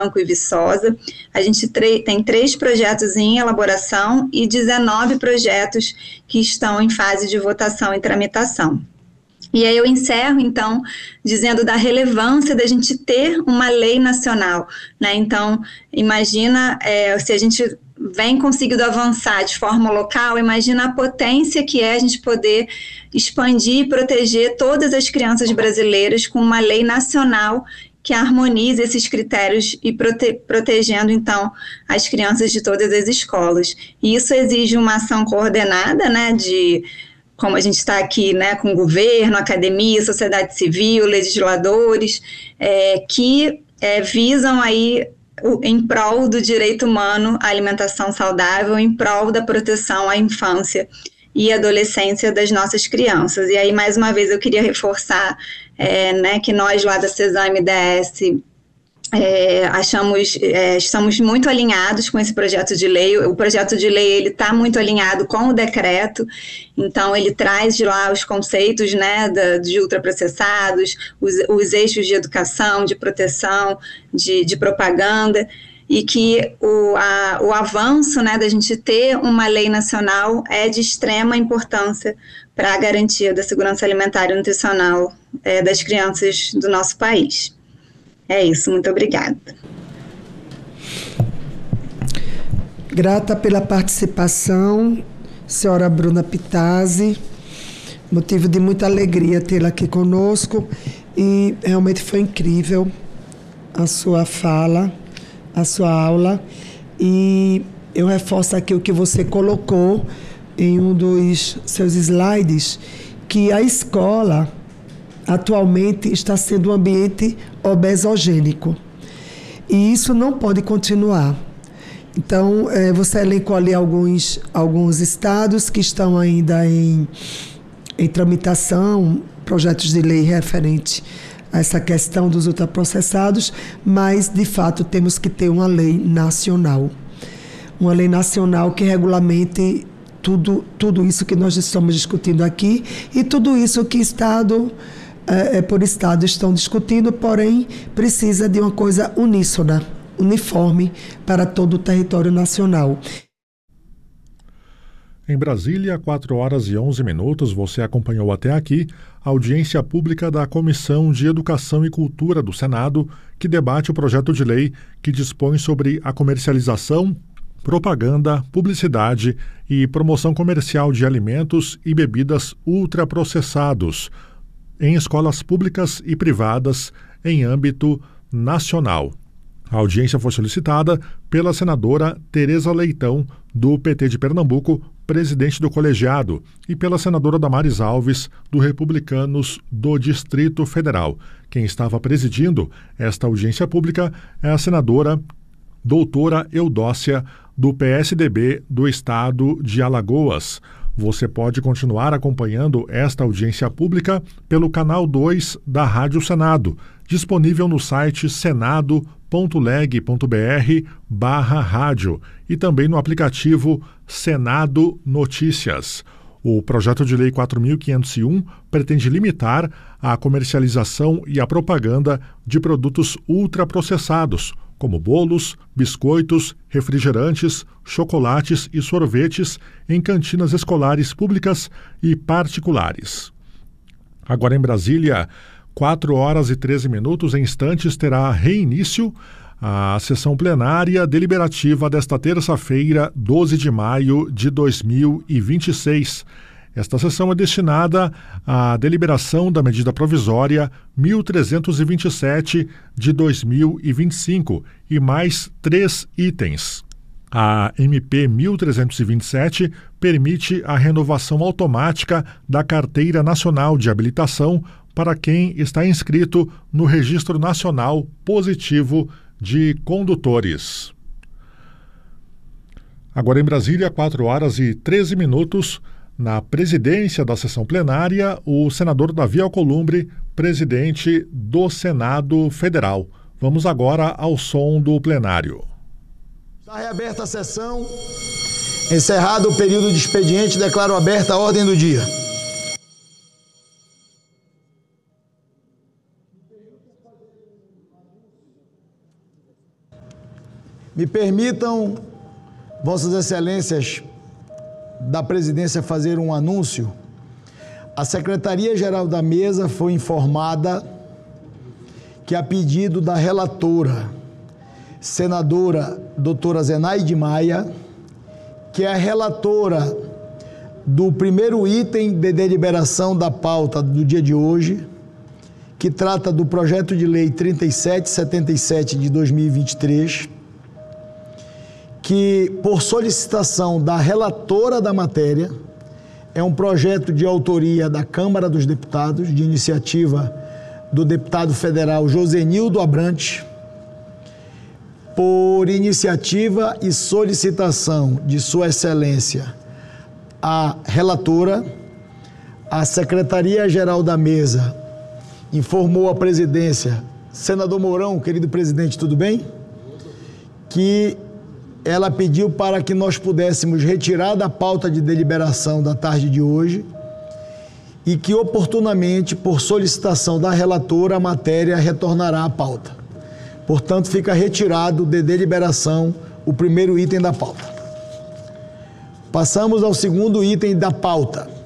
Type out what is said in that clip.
e Viçosa. A gente tem 3 projetos em elaboração e 19 projetos que estão em fase de votação e tramitação. E aí eu encerro, então, dizendo da relevância da gente ter uma lei nacional, né? Então, imagina se a gente vem conseguindo avançar de forma local, imagina a potência que é a gente poder expandir e proteger todas as crianças brasileiras com uma lei nacional que harmonize esses critérios e protegendo, então, as crianças de todas as escolas. E isso exige uma ação coordenada, né, como a gente está aqui, né, com o governo, academia, sociedade civil, legisladores, que visam aí em prol do direito humano à alimentação saudável, em prol da proteção à infância e adolescência das nossas crianças. E aí, mais uma vez, eu queria reforçar né, que nós lá da CESAM-MDS estamos muito alinhados com esse projeto de lei. O projeto de lei ele está muito alinhado com o decreto, então ele traz de lá os conceitos, né, de ultraprocessados, os eixos de educação, de proteção, de propaganda, e que o avanço, né, da gente ter uma lei nacional é de extrema importância para a garantia da segurança alimentar e nutricional das crianças do nosso país. É isso, muito obrigada. Grata pela participação, senhora Bruna Pittazzi. Motivo de muita alegria tê-la aqui conosco e realmente foi incrível a sua fala, a sua aula. E eu reforço aqui o que você colocou em um dos seus slides, que a escola atualmente está sendo um ambiente obesogênico. E isso não pode continuar. Então, você elencou ali alguns estados que estão ainda em tramitação, projetos de lei referente a essa questão dos ultraprocessados, mas, de fato, temos que ter uma lei nacional. Uma lei nacional que regulamente tudo isso que nós estamos discutindo aqui e tudo isso que Estado por Estado estão discutindo, porém precisa de uma coisa uníssona, uniforme para todo o território nacional. Em Brasília, 4h11, você acompanhou até aqui a audiência pública da Comissão de Educação e Cultura do Senado, que debate o projeto de lei que dispõe sobre a comercialização, propaganda, publicidade e promoção comercial de alimentos e bebidas ultraprocessados em escolas públicas e privadas em âmbito nacional. A audiência foi solicitada pela senadora Tereza Leitão, do PT de Pernambuco, presidente do colegiado, e pela senadora Damares Alves, do Republicanos do Distrito Federal. Quem estava presidindo esta audiência pública é a senadora doutora Eudócia, do PSDB do estado de Alagoas. Você pode continuar acompanhando esta audiência pública pelo canal 2 da Rádio Senado, disponível no site senado.leg.br/rádio e também no aplicativo Senado Notícias. O projeto de lei 4.501 pretende limitar a comercialização e a propaganda de produtos ultraprocessados, como bolos, biscoitos, refrigerantes, chocolates e sorvetes em cantinas escolares públicas e particulares. Agora em Brasília, 4h13, em instantes terá reinício a sessão plenária deliberativa desta terça-feira, 12 de maio de 2026. Esta sessão é destinada à deliberação da medida provisória 1327 de 2025 e mais 3 itens. A MP 1327 permite a renovação automática da Carteira Nacional de Habilitação para quem está inscrito no Registro Nacional Positivo de Condutores. Agora em Brasília, 4h13. Na presidência da sessão plenária, o senador Davi Alcolumbre, presidente do Senado Federal. Vamos agora ao som do plenário. Está reaberta a sessão. Encerrado o período de expediente, declaro aberta a ordem do dia. Me permitam, Vossas Excelências da Presidência, fazer um anúncio. A Secretaria-Geral da Mesa foi informada que, a pedido da relatora, senadora doutora Zenaide Maia, que é a relatora do primeiro item de deliberação da pauta do dia de hoje, que trata do projeto de lei 3777 de 2023, que, por solicitação da relatora da matéria, é um projeto de autoria da Câmara dos Deputados, de iniciativa do deputado federal Josenildo Abrantes, por iniciativa e solicitação de Sua Excelência, a relatora, a Secretaria-Geral da Mesa informou a presidência, senador Mourão, querido presidente, tudo bem? Que ela pediu para que nós pudéssemos retirar da pauta de deliberação da tarde de hoje e que, oportunamente, por solicitação da relatora, a matéria retornará à pauta. Portanto, fica retirado de deliberação o primeiro item da pauta. Passamos ao segundo item da pauta.